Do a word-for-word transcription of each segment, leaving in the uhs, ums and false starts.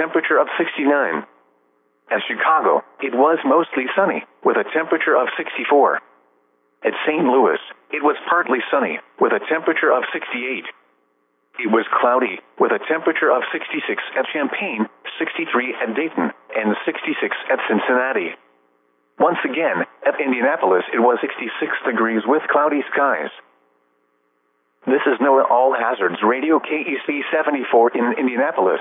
temperature of sixty-nine. At Chicago, it was mostly sunny, with a temperature of sixty-four. At Saint Louis, it was partly sunny, with a temperature of sixty-eight. It was cloudy, with a temperature of sixty-six at Champaign, sixty-three at Dayton, and sixty-six at Cincinnati. Once again, at Indianapolis it was sixty-six degrees with cloudy skies. This is NOAA All Hazards Radio K E C seventy-four in Indianapolis.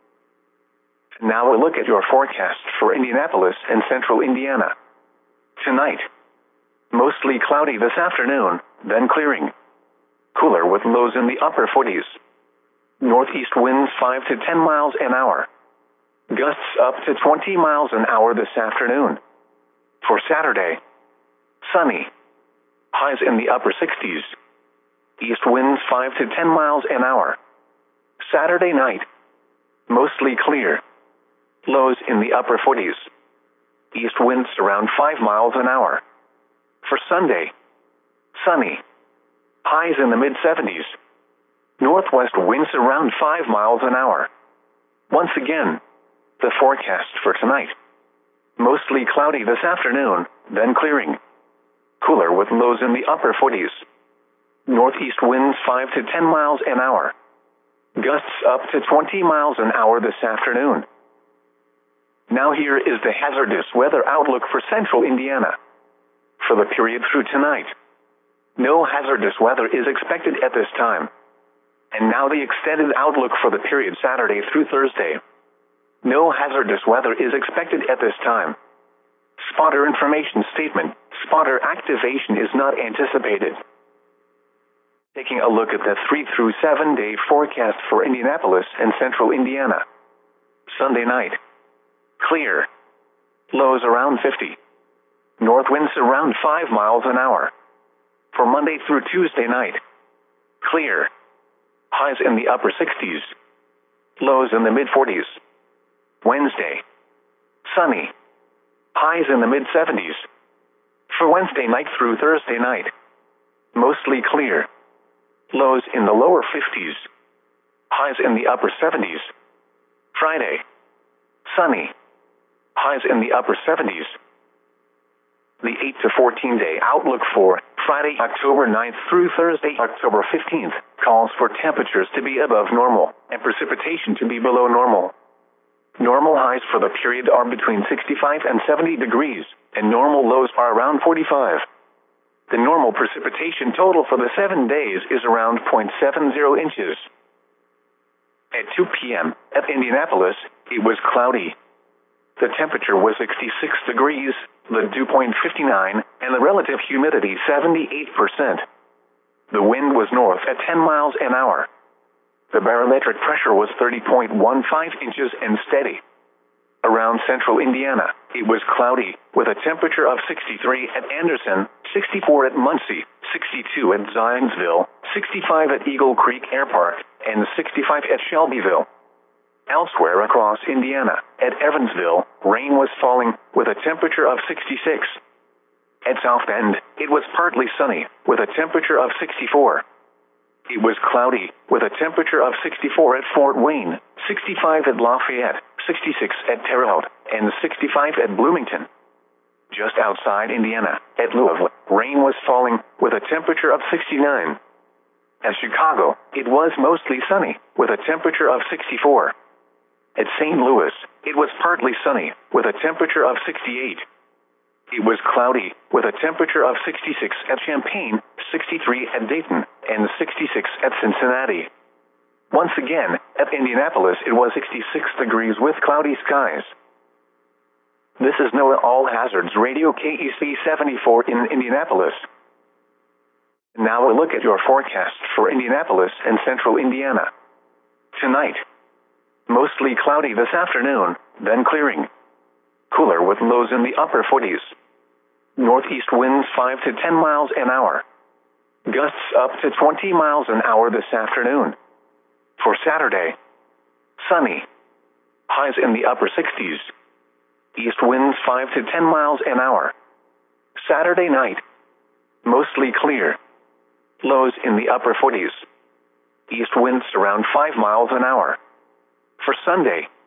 Now a look at your forecast for Indianapolis and central Indiana. Tonight, mostly cloudy this afternoon, then clearing. Cooler with lows in the upper forties. Northeast winds five to ten miles an hour. Gusts up to twenty miles an hour this afternoon. For Saturday, sunny. Highs in the upper sixties. East winds five to ten miles an hour. Saturday night, mostly clear. Lows in the upper forties. East winds around five miles an hour. For Sunday, sunny. Highs in the mid-seventies. Northwest winds around five miles an hour. Once again, the forecast for tonight. Mostly cloudy this afternoon, then clearing. Cooler with lows in the upper forties. Northeast winds five to ten miles an hour. Gusts up to twenty miles an hour this afternoon. Now here is the hazardous weather outlook for central Indiana. For the period through tonight, no hazardous weather is expected at this time. And now the extended outlook for the period Saturday through Thursday. No hazardous weather is expected at this time. Spotter information statement. Spotter activation is not anticipated. Taking a look at the three through seven day forecast for Indianapolis and central Indiana. Sunday night, clear. Lows around fifty. North winds around five miles an hour. For Monday through Tuesday night, clear. Highs in the upper sixties. Lows in the mid-forties. Wednesday, sunny. Highs in the mid-seventies. For Wednesday night through Thursday night, mostly clear. Lows in the lower fifties. Highs in the upper seventies. Friday, sunny. Highs in the upper seventies. The eight to fourteen day outlook for Friday, October ninth through Thursday, October fifteenth, calls for temperatures to be above normal and precipitation to be below normal. Normal highs for the period are between sixty-five and seventy degrees, and normal lows are around forty-five. The normal precipitation total for the seven days is around zero point seven zero inches. At two p.m. at Indianapolis, it was cloudy. The temperature was sixty-six degrees, the dew point fifty-nine, and the relative humidity seventy-eight percent. The wind was north at ten miles an hour. The barometric pressure was thirty point one five inches and steady. Around central Indiana, it was cloudy, with a temperature of sixty-three at Anderson, sixty-four at Muncie, sixty-two at Zionsville, sixty-five at Eagle Creek Air Park, and sixty-five at Shelbyville. Elsewhere across Indiana, at Evansville, rain was falling, with a temperature of sixty-six. At South Bend, it was partly sunny, with a temperature of sixty-four. It was cloudy, with a temperature of sixty-four at Fort Wayne, sixty-five at Lafayette, sixty-six at Terre Haute, and sixty-five at Bloomington. Just outside Indiana, at Louisville, rain was falling, with a temperature of sixty-nine. At Chicago, it was mostly sunny, with a temperature of sixty-four. At Saint Louis, it was partly sunny, with a temperature of sixty-eight. It was cloudy, with a temperature of sixty-six at Champaign, sixty-three at Dayton, and sixty-six at Cincinnati. Once again, at Indianapolis it was sixty-six degrees with cloudy skies. This is NOAA All Hazards Radio K E C seventy-four in Indianapolis. Now a look at your forecast for Indianapolis and central Indiana. Tonight, mostly cloudy this afternoon, then clearing. Cooler with lows in the upper forties. Northeast winds five to ten miles an hour. Gusts up to twenty miles an hour this afternoon. For Saturday, sunny. Highs in the upper sixties. East winds five to ten miles an hour. Saturday night, mostly clear. Lows in the upper forties. East winds around five miles an hour. For Sunday,